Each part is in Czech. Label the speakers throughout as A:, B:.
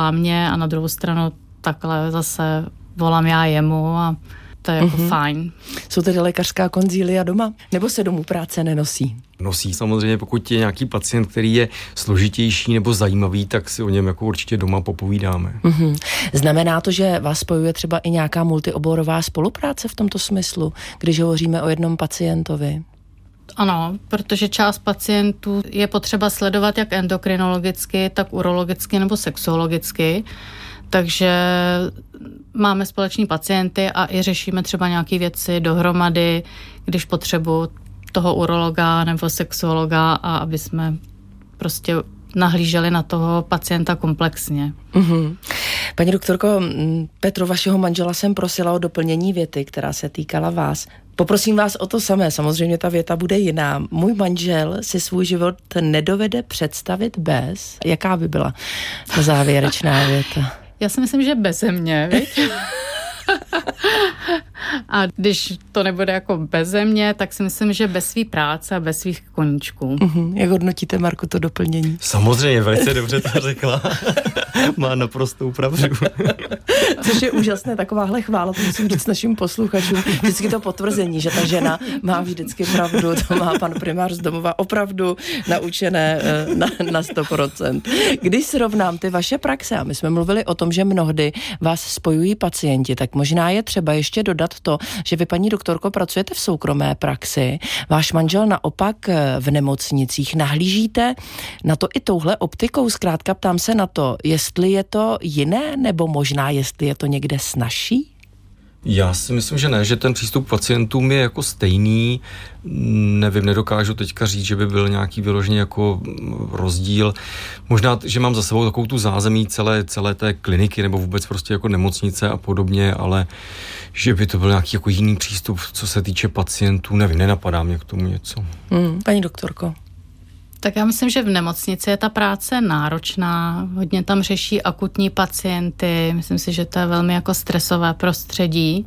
A: volá mě a na druhou stranu takhle zase volám já jemu a to je jako fajn.
B: Jsou tedy lékařská konzília doma? Nebo se domů práce nenosí?
C: Nosí samozřejmě, pokud je nějaký pacient, který je složitější nebo zajímavý, tak si o něm jako určitě doma popovídáme.
B: Znamená to, že vás spojuje třeba i nějaká multioborová spolupráce v tomto smyslu, když hovoříme o jednom pacientovi?
A: Ano, protože část pacientů je potřeba sledovat jak endokrinologicky, tak urologicky nebo sexuologicky. Takže máme společní pacienty a i řešíme třeba nějaké věci dohromady, když potřebuji toho urologa nebo sexuologa a aby jsme prostě nahlíželi na toho pacienta komplexně.
B: Paní doktorko, Petru, vašeho manžela jsem prosila o doplnění věty, která se týkala vás. Poprosím vás o to samé, samozřejmě ta věta bude jiná. Můj manžel si svůj život nedovede představit bez... Jaká by byla ta závěrečná věta?
A: Já si myslím, že beze mě, viď? A když to nebude jako beze mě, tak si myslím, že bez svý práce a bez svých koníčků.
B: Jak hodnotíte, Marku, to doplnění?
C: Samozřejmě, velice dobře to řekla. Má naprostou pravdu.
B: Což je úžasné, takováhle chvála, to musím říct našim posluchačům. Vždycky to potvrzení, že ta žena má vždycky pravdu, to má pan primář z domova opravdu naučené na 100%. Když srovnám ty vaše praxe, a my jsme mluvili o tom, že mnohdy vás spojují pacienti, tak možná je třeba ještě dodat to, že vy, paní doktorko, pracujete v soukromé praxi, váš manžel naopak v nemocnicích. Nahlížíte na to i touhle optikou? Zkrátka ptám se na to, jestli je to jiné, nebo možná jestli je to někde snazší?
C: Já si myslím, že ne, že ten přístup k pacientům je jako stejný. Nevím, nedokážu teďka říct, že by byl nějaký vyložený jako rozdíl. Možná, že mám za sebou takovou tu zázemí celé té kliniky nebo vůbec prostě jako nemocnice a podobně, ale že by to byl nějaký jako jiný přístup, co se týče pacientů, nevím, nenapadá mě k tomu něco.
B: Paní doktorko.
A: Tak já myslím, že v nemocnici je ta práce náročná, hodně tam řeší akutní pacienty, myslím si, že to je velmi jako stresové prostředí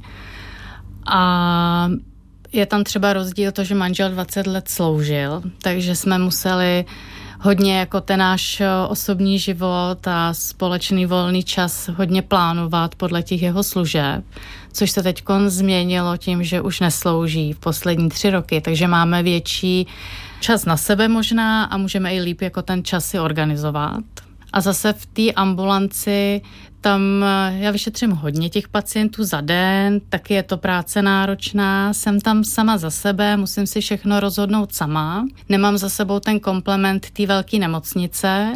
A: a je tam třeba rozdíl to, že manžel 20 let sloužil, takže jsme museli hodně jako ten náš osobní život a společný volný čas hodně plánovat podle těch jeho služeb, což se teďkon změnilo tím, že už neslouží v poslední 3 roky, takže máme větší čas na sebe možná a můžeme i líp jako ten čas si organizovat. A zase v té ambulanci tam já vyšetřím hodně těch pacientů za den, taky je to práce náročná, jsem tam sama za sebe, musím si všechno rozhodnout sama, nemám za sebou ten komplement té velké nemocnice,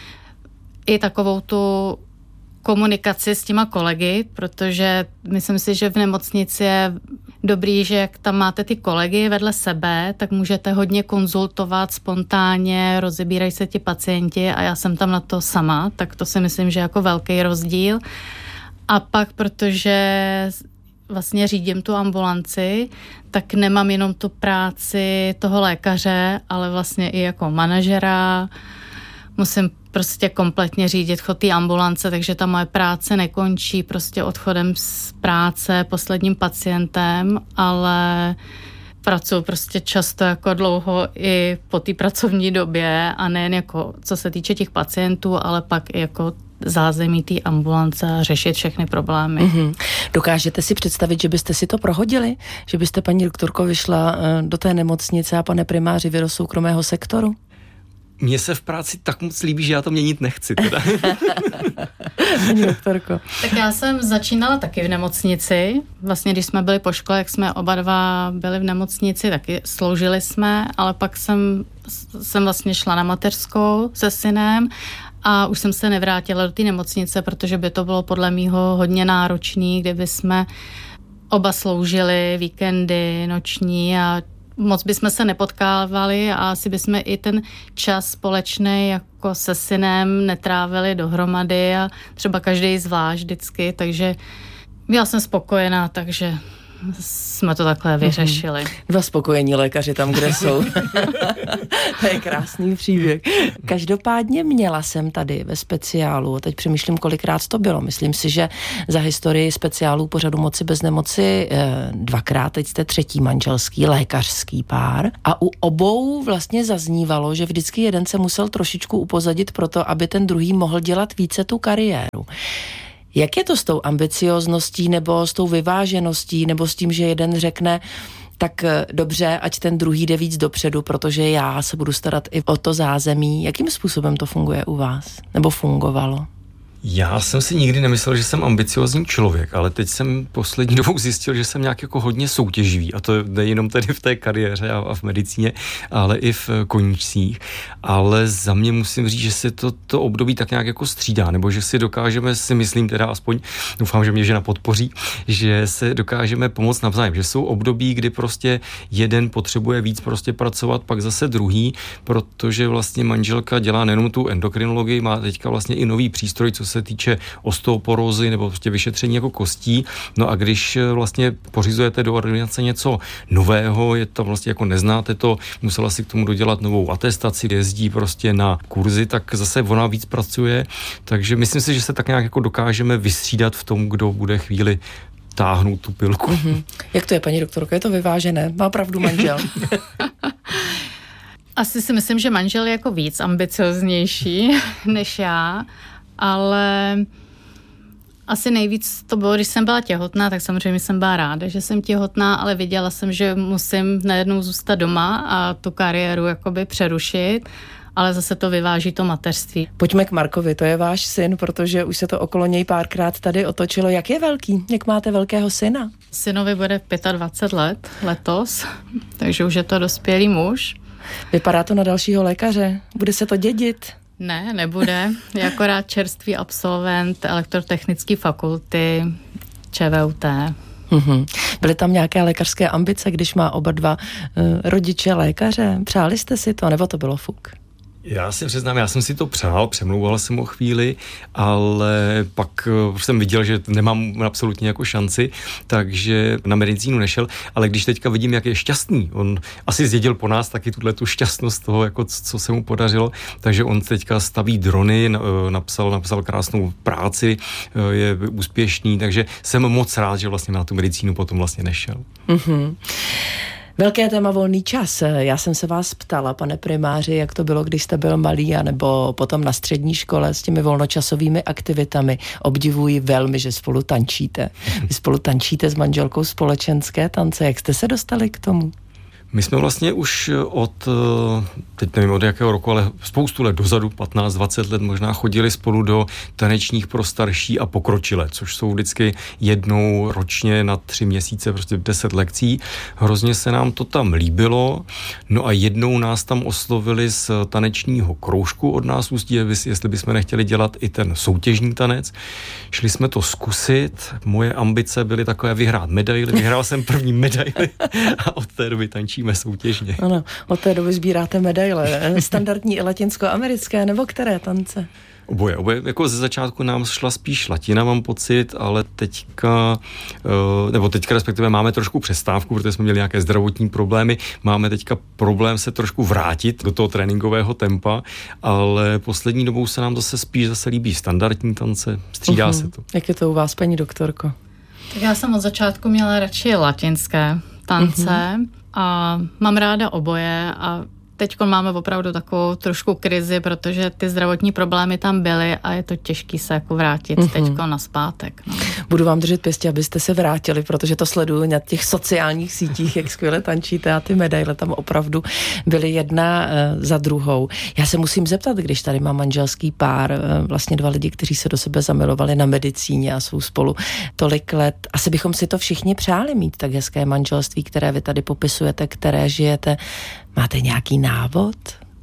A: i takovou tu komunikaci s těma kolegy, protože myslím si, že v nemocnici je dobrý, že jak tam máte ty kolegy vedle sebe, tak můžete hodně konzultovat spontánně, rozebírají se ti pacienti a já jsem tam na to sama, tak to si myslím, že je jako velký rozdíl. A pak, protože vlastně řídím tu ambulanci, tak nemám jenom tu práci toho lékaře, ale vlastně i jako manažera, musím prostě kompletně řídit chod té ambulance, takže ta moje práce nekončí prostě odchodem z práce, posledním pacientem, ale pracuji prostě často jako dlouho i po té pracovní době a nejen jako co se týče těch pacientů, ale pak i jako zázemí té ambulance a řešit všechny problémy.
B: Dokážete si představit, že byste si to prohodili? Že byste, paní doktorko, vyšla do té nemocnice a pane primáři vy do soukromého sektoru?
C: Mně se v práci tak moc líbí, že já to měnit nechci teda.
B: Paní doktorko.
A: Tak já jsem začínala taky v nemocnici. Vlastně, když jsme byli po škole, jak jsme oba dva byli v nemocnici, taky sloužili jsme, ale pak jsem vlastně šla na mateřskou se synem a už jsem se nevrátila do té nemocnice, protože by to bylo podle mýho hodně náročný, kdyby jsme oba sloužili víkendy, noční a moc bychom se nepotkávali a asi bychom i ten čas společný jako se synem netrávili dohromady a třeba každý zvlášť vždycky, takže já jsem spokojená, takže jsme to takhle vyřešili.
B: Dva spokojení lékaři tam, kde jsou. To je krásný příběh. Každopádně měla jsem tady ve speciálu, teď přemýšlím, kolikrát to bylo. Myslím si, že za historii speciálů pořadu Moci bez nemoci dvakrát, teď jste třetí manželský lékařský pár. A u obou vlastně zaznívalo, že vždycky jeden se musel trošičku upozadit proto, aby ten druhý mohl dělat více tu kariéru. Jak je to s tou ambiciozností nebo s tou vyvážeností nebo s tím, že jeden řekne, tak dobře, ať ten druhý jde víc dopředu, protože já se budu starat i o to zázemí. Jakým způsobem to funguje u vás? Nebo fungovalo?
C: Já jsem si nikdy nemyslel, že jsem ambiciozní člověk, ale teď jsem poslední dobou zjistil, že jsem nějak jako hodně soutěživý, a to nejenom tedy v té kariéře a v medicíně, ale i v koníčcích. Ale za mě musím říct, že se to období tak nějak jako střídá, nebo že si dokážeme, si myslím teda aspoň, doufám, že mě žena podpoří, že se dokážeme pomoct navzájem, že jsou období, kdy prostě jeden potřebuje víc prostě pracovat, pak zase druhý, protože vlastně manželka dělá nejenom tu endokrinologii, má teďka vlastně i nový přístroj, co se týče osteoporózy nebo prostě vyšetření jako kostí. No a když vlastně pořizujete do ordinace něco nového, je to vlastně jako neznáte to, musela si k tomu dodělat novou atestaci, jezdí prostě na kurzy, tak zase ona víc pracuje. Takže myslím si, že se tak nějak jako dokážeme vystřídat v tom, kdo bude chvíli táhnout tu pilku.
B: Mm-hmm. Jak to je, paní doktorko? Je to vyvážené? Má pravdu manžel?
A: Asi si myslím, že manžel je jako víc ambicioznější než já, ale asi nejvíc to bylo, když jsem byla těhotná, tak samozřejmě jsem byla ráda, že jsem těhotná, ale viděla jsem, že musím najednou zůstat doma a tu kariéru jakoby přerušit, ale zase to vyváží to mateřství.
B: Pojďme k Markovi, to je váš syn, protože už se to okolo něj párkrát tady otočilo. Jak je velký? Jak máte velkého syna?
A: Synovi bude 25 let letos, takže už je to dospělý muž.
B: Vypadá to na dalšího lékaře? Bude se to dědit?
A: Ne, nebude. Je akorát čerstvý absolvent elektrotechnické fakulty ČVUT.
B: Mm-hmm. Byly tam nějaké lékařské ambice, když má oba dva rodiče lékaře? Přáli jste si to, nebo to bylo fuk?
C: Já si přiznám, já jsem si to přál, přemlouval jsem o chvíli, ale pak jsem viděl, že nemám absolutně jako šanci, takže na medicínu nešel, ale když teďka vidím, jak je šťastný, on asi zdědil po nás taky tu šťastnost toho, jako co se mu podařilo, takže on teďka staví drony, napsal krásnou práci, je úspěšný, takže jsem moc rád, že vlastně na tu medicínu potom vlastně nešel.
B: Mm-hmm. Velké téma volný čas. Já jsem se vás ptala, pane primáři, jak to bylo, když jste byl malý, anebo potom na střední škole s těmi volnočasovými aktivitami. Obdivuji velmi, že spolu tančíte. Vy spolu tančíte s manželkou společenské tance. Jak jste se dostali k tomu?
C: My jsme vlastně už teď nevím od jakého roku, ale spoustu let dozadu, 15-20 let možná, chodili spolu do tanečních pro starší a pokročilé, což jsou vždycky jednou ročně na 3 měsíce, prostě 10 lekcí. Hrozně se nám to tam líbilo, no a jednou nás tam oslovili z tanečního kroužku od nás Ústí, jestli bychom nechtěli dělat i ten soutěžní tanec. Šli jsme to zkusit, moje ambice byly takové vyhrát medaily, vyhrál jsem první medaily a od té doby tančí soutěžně.
B: Ano, od té doby sbíráte medaile. Standardní i latinskoamerické, nebo které tance?
C: Oboje. Jako ze začátku nám šla spíš latina, mám pocit, ale teďka respektive máme trošku přestávku, protože jsme měli nějaké zdravotní problémy. Máme teďka problém se trošku vrátit do toho tréninkového tempa, ale poslední dobou se nám zase líbí standardní tance. Střídá se to.
B: Jak je to u vás, paní doktorko?
A: Tak já jsem od začátku měla radši latinské tance a mám ráda oboje a teď máme opravdu takovou trošku krizi, protože ty zdravotní problémy tam byly a je to těžký se jako vrátit teďko nazpátek. No.
B: Budu vám držet pěstí, abyste se vrátili, protože to sleduju na těch sociálních sítích, jak skvěle tančíte a ty medaile tam opravdu byly jedna za druhou. Já se musím zeptat, když tady mám manželský pár, vlastně 2 lidi, kteří se do sebe zamilovali na medicíně a jsou spolu tolik let. Asi bychom si to všichni přáli mít, tak hezké manželství, které vy tady popisujete, které žijete. Máte nějaký návod?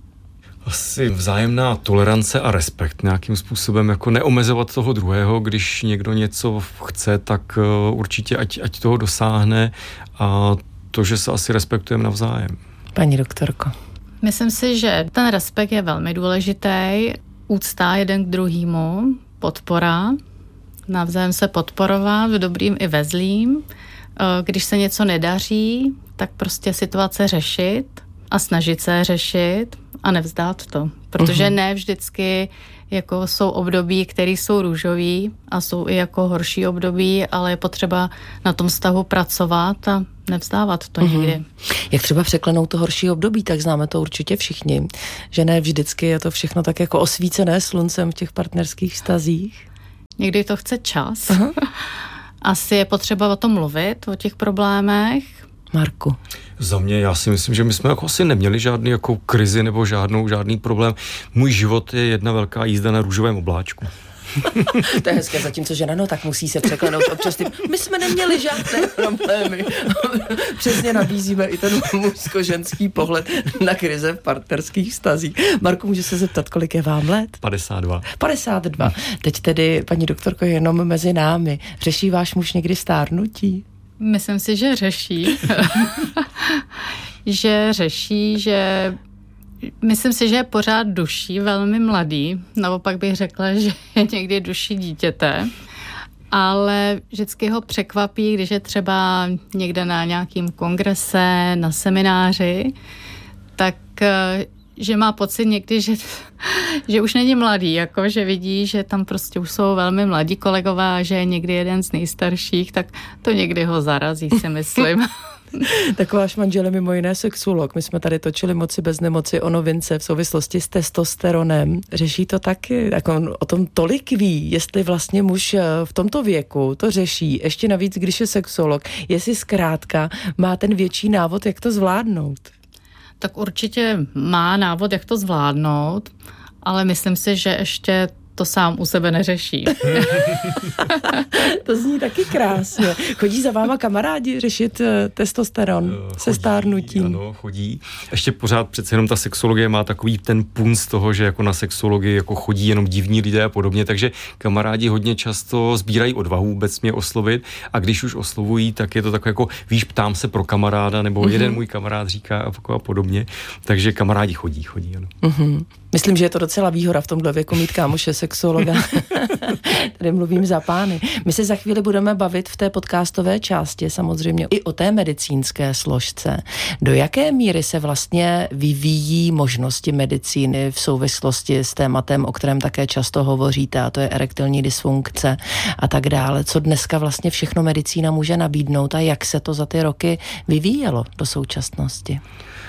C: Asi vzájemná tolerance a respekt nějakým způsobem, jako neomezovat toho druhého, když někdo něco chce, tak určitě ať toho dosáhne a to, že se asi respektujeme navzájem.
B: Paní doktorko.
A: Myslím si, že ten respekt je velmi důležitý, úcta jeden k druhému, podpora, navzájem se podporovat v dobrým i ve zlým Když se něco nedaří, tak prostě situace řešit a snažit se řešit a nevzdát to. Protože ne vždycky jako jsou období, které jsou růžový a jsou i jako horší období, ale je potřeba na tom vztahu pracovat a nevzdávat to nikdy.
B: Jak třeba překlenout to horší období, tak známe to určitě všichni, že ne vždycky je to všechno tak jako osvícené sluncem v těch partnerských vztazích.
A: Někdy to chce čas. Asi je potřeba o tom mluvit, o těch problémech.
B: Marku.
C: Za mě, já si myslím, že my jsme jako asi neměli žádný jako krizi nebo žádný problém. Můj život je jedna velká jízda na růžovém obláčku.
B: To je hezké, zatímco žena, no tak musí se překlenout občas tím, my jsme neměli žádné problémy. Přesně nabízíme i ten mužsko-ženský pohled na krize v partnerských vztazích. Marku, můžu se zeptat, kolik je vám let?
C: 52.
B: 52. Teď tedy, paní doktorko, jenom mezi námi. Řeší váš muž někdy stárnutí?
A: Myslím si, že řeší. že myslím si, že je pořád duší velmi mladý. Naopak bych řekla, že je někdy duší dítěte. Ale vždycky ho překvapí, když je třeba někde na nějakým kongrese, na semináři, tak že má pocit někdy, že už není mladý, jako že vidí, že tam prostě už jsou velmi mladí kolegové a že je někdy jeden z nejstarších, tak to někdy ho zarazí, si myslím.
B: Tak váš manžel je mimo jiné sexuolog. My jsme tady točili Moci bez nemoci o novince v souvislosti s testosteronem. Řeší to taky, jako on o tom tolik ví, jestli vlastně muž v tomto věku to řeší, ještě navíc, když je sexuolog, jestli zkrátka má ten větší návod, jak to zvládnout.
A: Tak určitě má návod, jak to zvládnout, ale myslím si, že ještě to sám u sebe neřeší.
B: To zní taky krásně. Chodí za váma kamarádi řešit testosteron se stárnutím?
C: Ano, chodí. Ještě pořád přece jenom ta sexologie má takový ten punc toho, že jako na sexologii jako chodí jenom divní lidé a podobně, takže kamarádi hodně často sbírají odvahu vůbec mě oslovit a když už oslovují, tak je to takové jako, víš, ptám se pro kamaráda, nebo jeden můj kamarád říká a podobně, takže kamarádi chodí, ano.
B: Myslím, že je to docela výhoda v tomhle věku mít kámoše sexuologa. Tady mluvím za pány. My se za chvíli budeme bavit v té podcastové části samozřejmě i o té medicínské složce. Do jaké míry se vlastně vyvíjí možnosti medicíny v souvislosti s tématem, o kterém také často hovoříte, a to je erektilní dysfunkce a tak dále. Co dneska vlastně všechno medicína může nabídnout a jak se to za ty roky vyvíjelo do současnosti?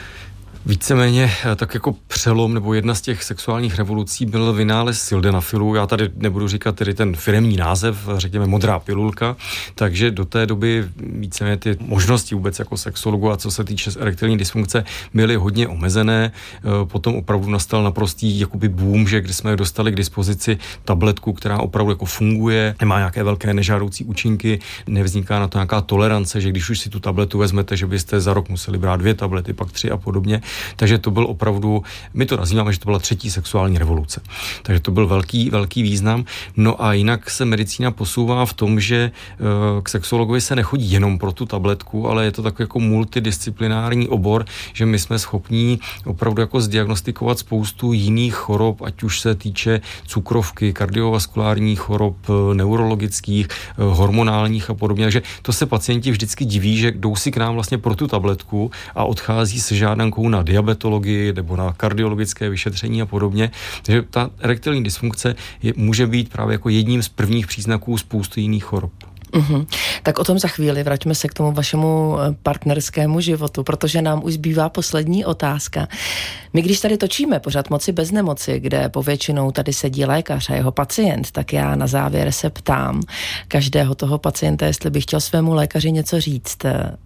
C: Víceméně tak jako přelom nebo jedna z těch sexuálních revolucí byl vynález sildenafilu. Já tady nebudu říkat tedy ten firemní název, řekněme modrá pilulka, takže do té doby víceméně ty možnosti vůbec jako sexologu a co se týče erektilní dysfunkce byly hodně omezené. Potom opravdu nastal naprostý jakoby boom, že když jsme dostali k dispozici tabletku, která opravdu jako funguje, nemá nějaké velké nežádoucí účinky, nevzniká na to nějaká tolerance, že když už si tu tabletu vezmete, že byste za rok museli brát 2 tablety, pak 3 a podobně. Takže to byl opravdu, my to nazýváme, že to byla 3. sexuální revoluce. Takže to byl velký význam. No a jinak se medicína posouvá v tom, že k sexuologovi se nechodí jenom pro tu tabletku, ale je to takový jako multidisciplinární obor, že my jsme schopní opravdu jako zdiagnostikovat spoustu jiných chorob, ať už se týče cukrovky, kardiovaskulárních chorob, neurologických, hormonálních a podobně. Takže to se pacienti vždycky diví, že jdou si k nám vlastně pro tu tabletku a odchází se žádankou na diabetologii nebo na kardiologické vyšetření a podobně. Takže ta erektilní dysfunkce může být právě jako jedním z prvních příznaků spousty jiných chorob.
B: Tak o tom za chvíli, vraťme se k tomu vašemu partnerskému životu, protože nám už zbývá poslední otázka. My když tady točíme pořád Moci bez nemoci, kde povětšinou tady sedí lékař a jeho pacient, tak já na závěr se ptám každého toho pacienta, jestli by chtěl svému lékaři něco říct.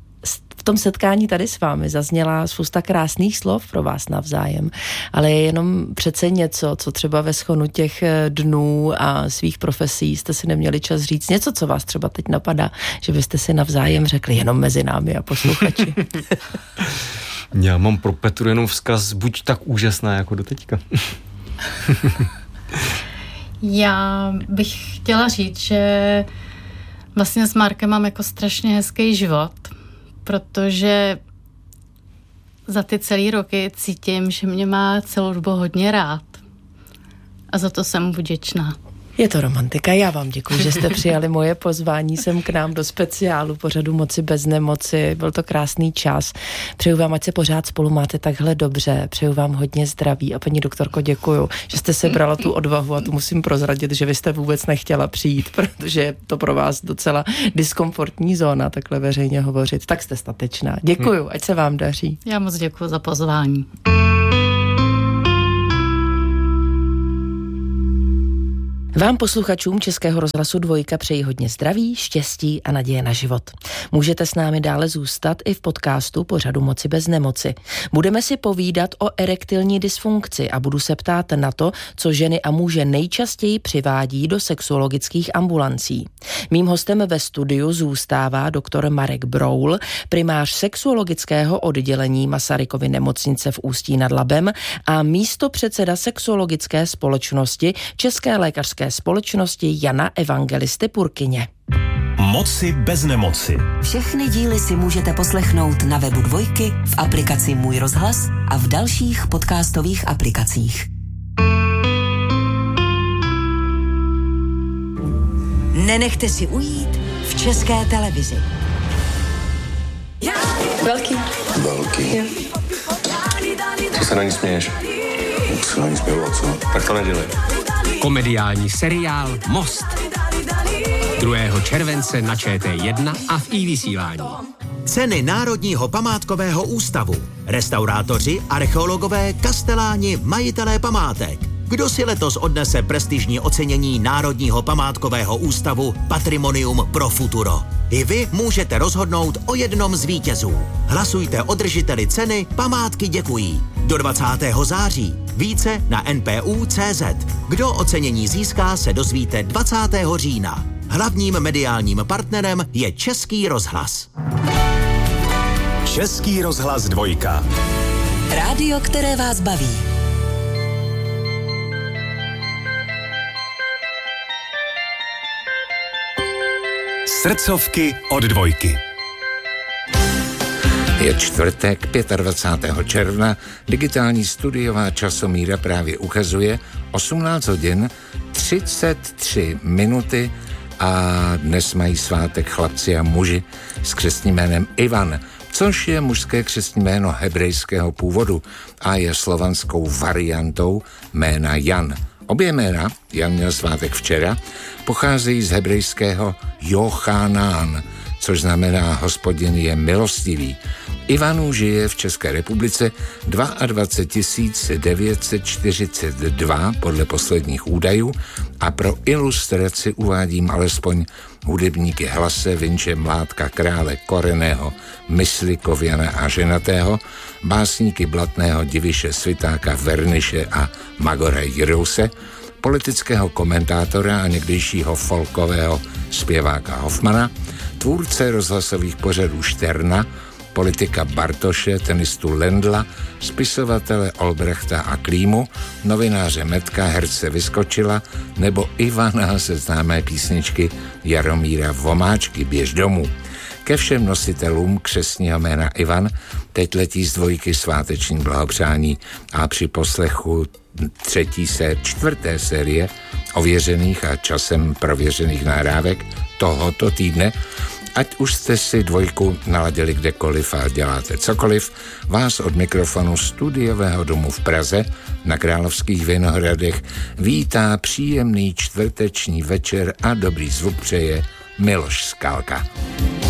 B: V tom setkání tady s vámi zazněla spousta krásných slov pro vás navzájem, ale je jenom přece něco, co třeba ve schonu těch dnů a svých profesí jste si neměli čas říct. Něco, co vás třeba teď napadá, že byste si navzájem řekli jenom mezi námi a posluchači.
C: Já mám pro Petru jenom vzkaz, buď tak úžasná jako doteďka.
A: Já bych chtěla říct, že vlastně s Markem mám jako strašně hezký život, protože za ty celý roky cítím, že mě má celou dobu hodně rád. A za to jsem mu vděčná.
B: Je to romantika. Já vám děkuji, že jste přijali moje pozvání sem k nám do speciálu pořadu Moci bez nemoci. Byl to krásný čas. Přeju vám, ať se pořád spolu máte takhle dobře. Přeju vám hodně zdraví a paní doktorko děkuju, že jste se brala tu odvahu a tu musím prozradit, že vy jste vůbec nechtěla přijít, protože je to pro vás docela diskomfortní zóna takhle veřejně hovořit. Tak jste statečná. Děkuju, ať se vám daří.
A: Já moc děkuju za pozvání.
B: Vám posluchačům Českého rozhlasu Dvojka přeji hodně zdraví, štěstí a naděje na život. Můžete s námi dále zůstat i v podcastu pořadu Moci bez nemoci. Budeme si povídat o erektilní dysfunkci a budu se ptát na to, co ženy a muže nejčastěji přivádí do sexuologických ambulancí. Mým hostem ve studiu zůstává doktor Marek Broul, primář sexuologického oddělení Masarykovy nemocnice v Ústí nad Labem a místopředseda sexuologické společnosti České lékařské společnosti Jana Evangelisty Purkyně.
D: Moci bez nemoci.
E: Všechny díly si můžete poslechnout na webu Dvojky, v aplikaci Můj rozhlas a v dalších podcastových aplikacích. Nenechte si ujít v České televizi.
F: Velký.
G: Jo. Co se na ní směješ? Se na ní směju, co? Tak to nedělej.
H: Komediální seriál Most. 2. července na ČT1 a v iVysílání.
D: Ceny Národního památkového ústavu. Restaurátoři, archeologové, kasteláni, majitelé památek. Kdo si letos odnese prestižní ocenění Národního památkového ústavu Patrimonium pro futuro? I vy můžete rozhodnout o jednom z vítězů. Hlasujte o držiteli ceny Památky děkují. Do 20. září. Více na npu.cz. Kdo ocenění získá, se dozvíte 20. října. Hlavním mediálním partnerem je Český rozhlas.
I: Český rozhlas Dvojka.
E: Rádio, které vás baví.
I: Srdcovky od Dvojky.
J: Je čtvrtek, 25. června, digitální studiová časomíra právě ukazuje 18 hodin 33 minuty a dnes mají svátek chlapci a muži s křestním jménem Ivan, což je mužské křestní jméno hebrejského původu a je slovanskou variantou jména Jan. Obě jména, Jan měl svátek včera, pocházejí z hebrejského Jochanán, což znamená Hospodin je milostivý. Ivanů žije v České republice 22 942 podle posledních údajů a pro ilustraci uvádím alespoň hudebníky Hlase, Vinče, Mládka, Krále, Koreného, Myslikovjana a Ženatého, básníky Blatného, Diviše, Svitáka, Verniše a Magora Jirouse, politického komentátora a někdejšího folkového zpěváka Hofmana, tvůrce rozhlasových pořadů Šterna, politika Bartoše, tenistu Lendla, spisovatele Olbrechta a Klímu, novináře Metka, herce Vyskočila nebo Ivana ze známé písničky Jaromíra Vomáčky Běž domů. Ke všem nositelům křestního jména Ivan teď letí z Dvojky sváteční blahopřání a při poslechu čtvrté série ověřených a časem prověřených nahrávek tohoto týdne, ať už jste si Dvojku naladili kdekoliv a děláte cokoliv, vás od mikrofonu studiového domu v Praze na Královských Vinohradech vítá příjemný čtvrteční večer a dobrý zvuk přeje Miloš Skalka.